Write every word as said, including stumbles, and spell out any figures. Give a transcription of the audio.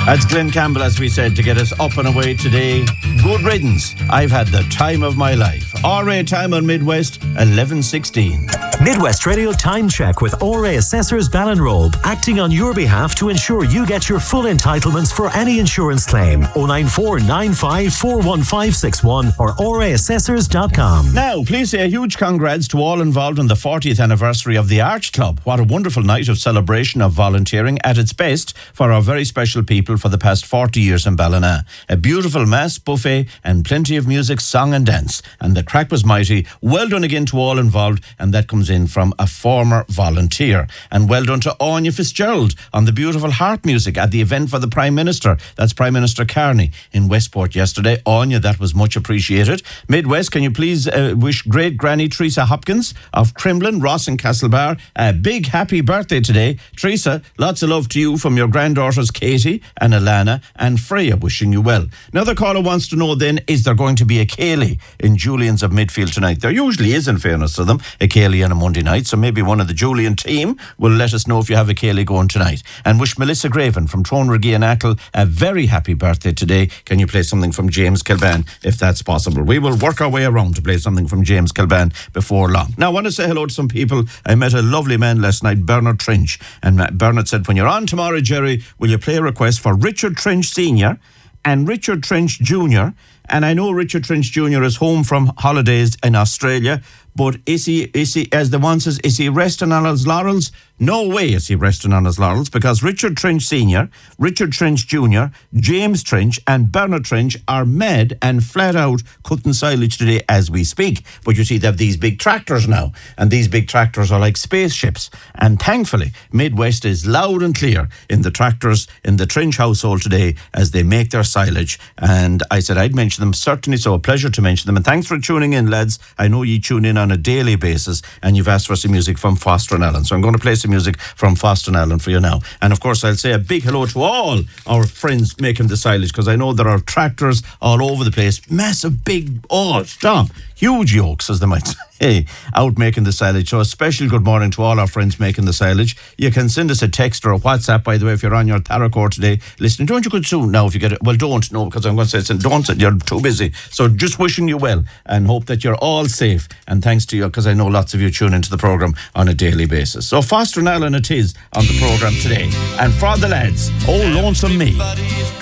That's Glenn Campbell, as we said, to get us up and away today. Good riddance. I've had the time of my life. R A time on Midwest, eleven sixteen. Midwest Radio Time Check with R A Assessors Ballinrobe, acting on your behalf to ensure you get your full entitlements for any insurance claim. oh nine four nine five four one five six one or r a assessors dot com. Now, please say a huge congrats to all involved in the fortieth anniversary of the Arch Club. What a wonderful night of celebration of volunteering at its best for our very special people for the past forty years in Ballina. A beautiful mass, buffet and plenty of music, song and dance. And the crack was mighty. Well done again to all involved, and that comes in from a former volunteer. And well done to Anya Fitzgerald on the beautiful harp music at the event for the Prime Minister. That's Prime Minister Carney in Westport yesterday. Anya, that was much appreciated. Midwest, can you please uh, wish great granny Teresa Hopkins of Crimlin, Ross and Castlebar a big happy birthday today. Teresa, lots of love to you from your granddaughters Katie and Alana and Freya, wishing you well. Another caller wants to know then, is there going to be a Ceilidh in Julian's of Midfield tonight? There usually is, in fairness to them, a Ceilidh on a Monday night, so maybe one of the Julian team will let us know if you have a Ceilidh going tonight. And wish Melissa Graven from Tronriggy and Ackle a very happy birthday today. Can you play something from James Kilban, if that's possible? We will work our way around to play something from James Kilban before long. Now, I want to say hello to some people. I met a lovely man last night, Bernard Trench, and Bernard said, when you're on tomorrow, Jerry, will you play a request for Richard Trench Senior and Richard Trench Junior? And I know Richard Trench Junior is home from holidays in Australia, but is he, is he, as the one says, is he resting on his laurels? No way is he resting on his laurels, because Richard Trench Senior, Richard Trench Junior, James Trench and Bernard Trench are mad and flat out cutting silage today as we speak. But you see, they have these big tractors now, and these big tractors are like spaceships. And thankfully, Midwest is loud and clear in the tractors in the Trench household today as they make their silage. And I said I'd mention them, certainly so, a pleasure to mention them. And thanks for tuning in, lads. I know you tune in on a daily basis, and you've asked for some music from Foster and Allen. So I'm going to play some music from Foster and Allen for you now. And of course, I'll say a big hello to all our friends making the silage, because I know there are tractors all over the place. Massive, big, oh, stop, huge yokes, as they might say, hey, out making the silage. So a special good morning to all our friends making the silage. You can send us a text or a WhatsApp, by the way, if you're on your Taracore today listening. Don't you go soon now if you get it? Well, don't, no, because I'm going to say, don't, you're too busy. So just wishing you well and hope that you're all safe. And thanks to you, because I know lots of you tune into the programme on a daily basis. So Foster and Allen it is on the programme today. And for the lads, oh, lonesome me.